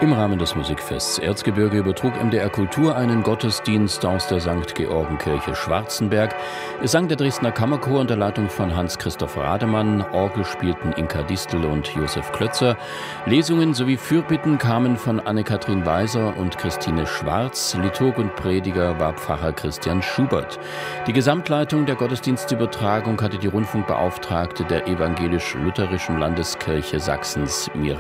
Im Rahmen des Musikfests Erzgebirge übertrug MDR Kultur einen Gottesdienst aus der St. Georgenkirche Schwarzenberg. Es sang der Dresdner Kammerchor unter Leitung von Hans-Christoph Rademann, Orgel spielten Inka Distel und Josef Klötzer. Lesungen sowie Fürbitten kamen von Anne-Kathrin Weiser und Christine Schwarz. Liturg und Prediger war Pfarrer Christian Schubert. Die Gesamtleitung der Gottesdienstübertragung hatte die Rundfunkbeauftragte der evangelisch-lutherischen Landeskirche Sachsens, Mira